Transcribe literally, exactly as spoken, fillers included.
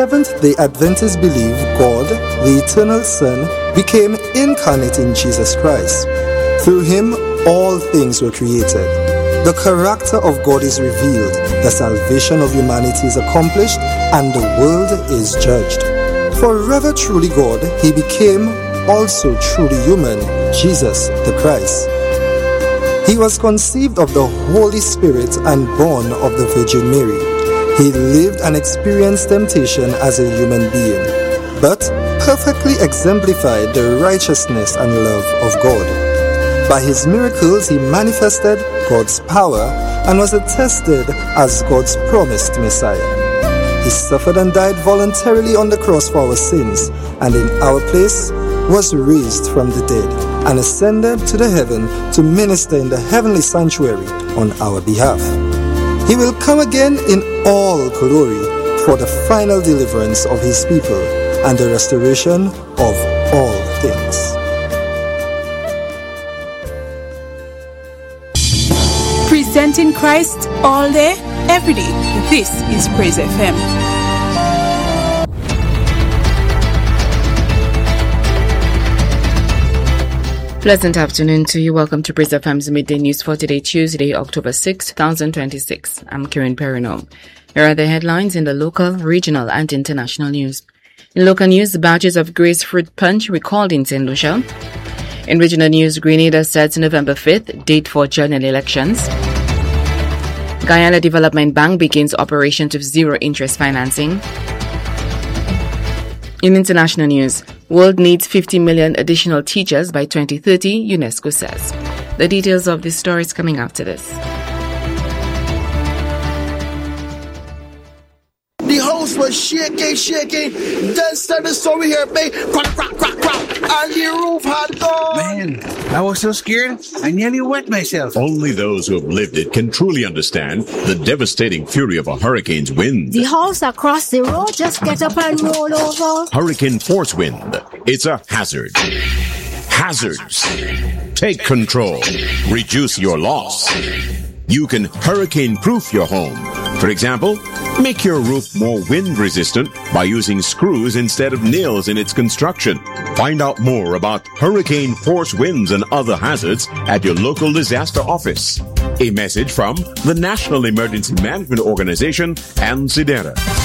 Seventh-day Adventists believe God, the eternal Son, became incarnate in Jesus Christ. Through him, all things were created. The character of God is revealed, the salvation of humanity is accomplished, and the world is judged. Forever truly God, he became also truly human, Jesus the Christ. He was conceived of the Holy Spirit and born of the Virgin Mary. He lived and experienced temptation as a human being, but perfectly exemplified the righteousness and love of God. By his miracles, he manifested God's power and was attested as God's promised Messiah. He suffered and died voluntarily on the cross for our sins, and in our place was raised from the dead and ascended to the heaven to minister in the heavenly sanctuary on our behalf. He will come again in all glory for the final deliverance of his people and the restoration of all things. Presenting Christ all day, every day. This is Praise F M. Pleasant afternoon to you. Welcome to Praise F M's Midday News for today, Tuesday, October sixth, twenty twenty-six. I'm Karen Perino. Here are the headlines in the local, regional, and international news. In local news, the batches of Grace Fruit Punch recalled in Saint Lucia. In regional news, Grenada sets November fifth, date for general elections. Guyana Development Bank begins operations of zero-interest financing. In international news, world needs fifty million additional teachers by twenty thirty, UNESCO says. The details of this story is coming after this. The house was shaking, shaking. Then started the story here, babe. Crack, crack, crack, crack. And the roof had gone. Man, I was so scared, I nearly wet myself. Only those who have lived it can truly understand the devastating fury of a hurricane's wind. The house across the road just get up and roll over. Hurricane force wind. It's a hazard. Hazards. Take control. Reduce your loss. You can hurricane-proof your home. For example, make your roof more wind-resistant by using screws instead of nails in its construction. Find out more about hurricane force winds and other hazards at your local disaster office. A message from the National Emergency Management Organization and SIDERA.